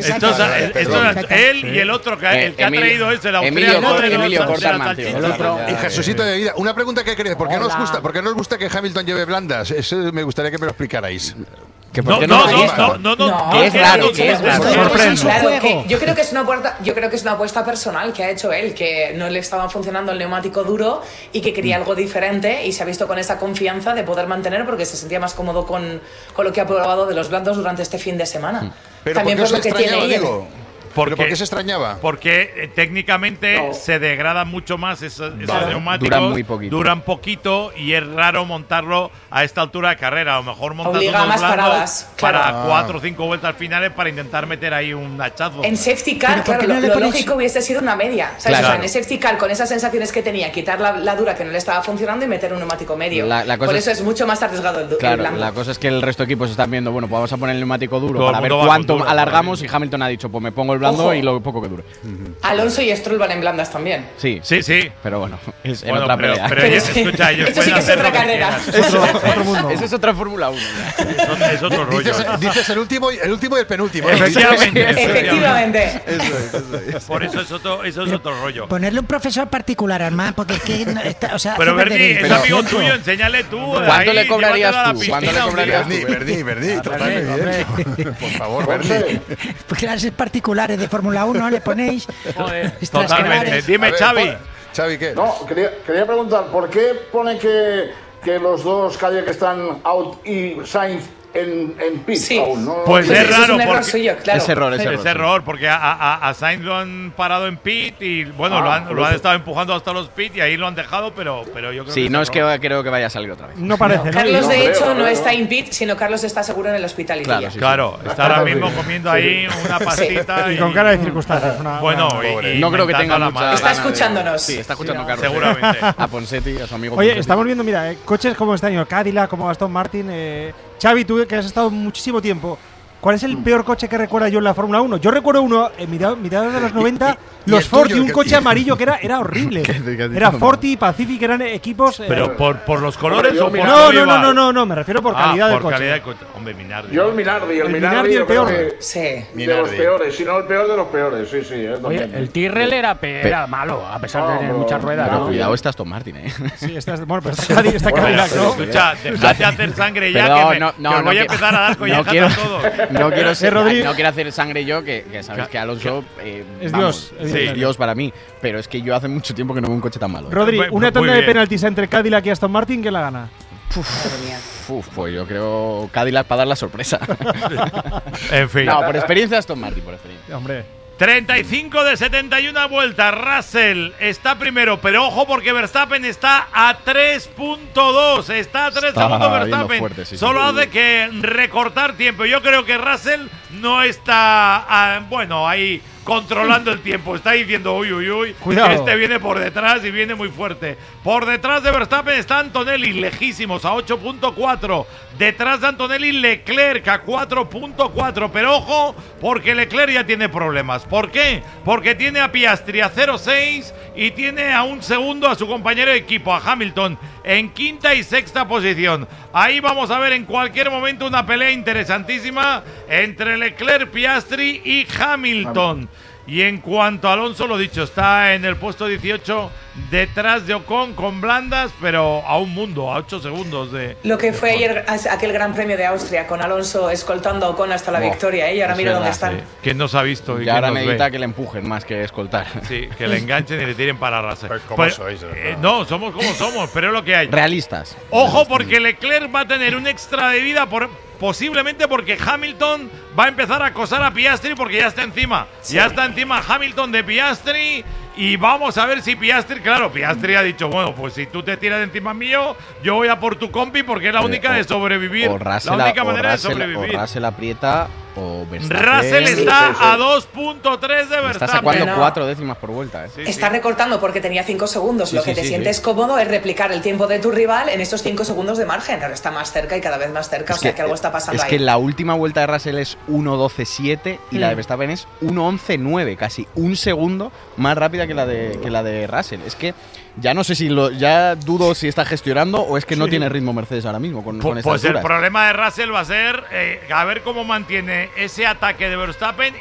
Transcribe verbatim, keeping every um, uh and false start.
Estos, estos, él y el otro, que, el que Emilio, ha traído es el austriaco. Emilio Cortarman, tío. El otro. Y Jesucito de vida. Una pregunta que queréis. ¿Por qué no os gusta, por qué no os gusta que Hamilton lleve blandas? Eso me gustaría que me lo explicarais. Que no, no, no, no, no, no, no, que es raro, que es raro. Claro, que yo creo que es una apuesta, yo creo que es una apuesta personal que ha hecho él, que no le estaba funcionando el neumático duro y que quería algo diferente y se ha visto con esa confianza de poder mantener porque se sentía más cómodo con, con lo que ha probado de los blandos durante este fin de semana. Pero también ¿por qué por lo que tiene digo? Porque, ¿Por qué se extrañaba? Porque eh, técnicamente no. se degradan mucho más esos, esos claro. neumáticos. Duran muy poquito. Duran poquito y es raro montarlo a esta altura de carrera. A lo mejor montas Obliga unos más blandos paradas, claro. para ah. cuatro o cinco vueltas finales para intentar meter ahí un hachazo. En safety car, claro, no lo, lo lógico hubiese sido una media. ¿Sabes? Claro. O sea, en safety car, con esas sensaciones que tenía, quitar la, la dura que no le estaba funcionando y meter un neumático medio. La, la Por eso es, es mucho más arriesgado el, du- claro, el blando. La cosa es que el resto de equipos están viendo, bueno, pues vamos a poner el neumático duro Todo para ver cuánto duro, alargamos y Hamilton ha dicho, pues me pongo el blando Ojo. y lo poco que dure. Alonso y Stroll van en blandas también. Sí, sí, sí. Pero bueno, es en bueno, otra pero, pelea. pero ellos, escucha, ellos Esto sí pueden que es hacer otra lo que carrera. quieran. Es otro, otro mundo. Eso es otra Fórmula uno. Es, es otro rollo. Dices, eso. dices el último, y- el último y el penúltimo. Efectivamente. Efectivamente. Eso es, eso es. Por eso es otro, eso es otro rollo. Ponerle un profesor particular, Armand, porque es que. No está, o sea, Pero hace perder Berni, el es tiempo. amigo tuyo, enséñale tú. ¿Cuánto ahí, le cobrarías llévatelo a la tú? ¿Cuánto le piscina, cobrarías hombre. Berni, Berni, Berni, trátame bien. Por favor, Berni. Pues clases particulares de Fórmula uno le ponéis. Joder, extraescolares. totalmente. Dime, A ver, Xavi. pon- Xavi, ¿qué? No, quería, quería preguntar, ¿por qué pone que, que los dos Cadillac están out y Sainz en, en pit Sí. aún? ¿No? Pues Pues es eso raro un error porque suyo, claro. Es error, es error. Es error, porque a, a, a Sainz lo han parado en pit y bueno, Ah, lo han, por lo han eso. estado empujando hasta los pit y ahí lo han dejado, pero, pero yo creo Sí, que no es que error. creo que vaya a salir otra vez. No parece, ¿no? Carlos, No de creo, hecho, no no creo. está in pit, sino Carlos está seguro en el hospital y Claro, ya. sí. Claro, está ahora mismo comiendo ahí una pastita Y y, con cara de circunstancias. Una, bueno, una- y, y No creo que tenga mentando a la mucha madre. Está gana de- escuchándonos. Sí, está escuchando a Carlos. Seguramente. A Ponsetti, a su amigo Oye, Ponsetti. estamos viendo, mira, eh, coches como este año, Cadillac, como Aston Martin. Eh, Xavi, tú que has estado muchísimo tiempo, ¿cuál es el peor coche que recuerda yo en la Fórmula uno? Yo recuerdo uno, en mediados de los noventa, y los el Ford tuyo, y un que- coche amarillo que era, era horrible. ¿Qué- qué has dicho? Era Ford y Pacific, eran equipos. eh, Pero por, por los colores Yo o por mira- no, cómo no, iba? no, no, no, no, me refiero por Ah, calidad del por coche. calidad de coche. Hombre, Minardi. Yo el Minardi, el, El Minardi, Minardi, el yo creo peor. que Sí. de los Minardi. peores, si no el peor de los peores, sí, sí. Es Oye, también. el Tyrrell era, pe- era malo, a pesar de No, tener pero- muchas ruedas. Pero ¿no? cuidado, está Aston Martin, ¿eh? Sí, esta es, bueno, pero está Cadillac, está Bueno, Cadillac, ¿no? Escucha, dejad de hacer sangre ya, Perdón, que, me, no, que no, os no voy a quiero- empezar a dar no collejas quiero, a todos. no quiero ser, Rodri. no quiero hacer sangre yo, que, que sabes que Alonso eh, Es vamos, Dios, es evidentemente. Dios para mí, pero es que yo hace mucho tiempo que no veo un coche tan malo. ¿eh? Rodri, Muy- una muy tanda de bien. penaltis entre Cadillac y Aston Martin, ¿quién la gana? Madre mía. Uf, pues yo creo Cadillac para dar la sorpresa. En fin. No, por experiencia Aston Martin, por experiencia. Hombre, treinta y cinco de setenta y una vueltas. Russell está primero, pero ojo porque Verstappen está a tres punto dos. Está a tres Está segundos yendo Verstappen. fuerte, sí, sí. Solo hace que recortar tiempo. Yo creo que Russell no está, ah, bueno, ahí controlando el tiempo. Está diciendo, uy, uy, uy, Cuidado. que este viene por detrás y viene muy fuerte. Por detrás de Verstappen está Antonelli, lejísimos, a ocho punto cuatro. Detrás de Antonelli, Leclerc a cuatro punto cuatro. Pero ojo, porque Leclerc ya tiene problemas. ¿Por qué? Porque tiene a Piastri a cero punto seis y tiene a un segundo a su compañero de equipo, a Hamilton, en quinta y sexta posición. Ahí vamos a ver en cualquier momento una pelea interesantísima entre Leclerc, Piastri y Hamilton. Y en cuanto a Alonso, lo dicho, está en el puesto dieciocho detrás de Ocon con blandas, pero a un mundo, a ocho segundos de... Lo que fue ayer aquel Gran Premio de Austria con Alonso escoltando a Ocon hasta la Oh, victoria, ¿eh? Y ahora es mira dónde verdad, están. Sí. ¿Quién nos ha visto? Y Y quién ahora nos necesita ve? que le empujen más que escoltar. Sí, que le enganchen y le tiren para Russell. Pues, ¿cómo Pues, sois, de verdad? eh, no, somos como somos, pero es lo que hay. Realistas. Ojo, porque Leclerc va a tener un extra de vida por, posiblemente porque Hamilton va a empezar a acosar a Piastri porque ya está encima. Ya está encima Hamilton de Piastri. Y vamos a ver si Piastri, claro, Piastri ha dicho, bueno, pues si tú te tiras de encima mío, yo voy a por tu compi porque es la única o, de sobrevivir. O Russell, la única o manera Russell, de sobrevivir. O Russell aprieta o Verstappen. Russell Sí, está sí, sí. a dos punto tres de Está Verstappen. sacando no. cuatro décimas por vuelta. ¿eh? Sí, Está sí. recortando porque tenía cinco segundos. Sí, Lo sí, que te sí, sientes sí. cómodo es replicar el tiempo de tu rival en estos cinco segundos de margen. Ahora está más cerca y cada vez más cerca, o sea que algo está pasando es ahí. que la última vuelta de Russell es uno doce siete y la de Mm. Verstappen es uno once nueve, casi un segundo más rápida que la de que la de Russell. Es que ya no sé si lo ya dudo si está gestionando o es que no tiene ritmo Mercedes ahora mismo con, con Pu- estas Pues el alturas. problema de Russell va a ser eh, a ver cómo mantiene ese ataque de Verstappen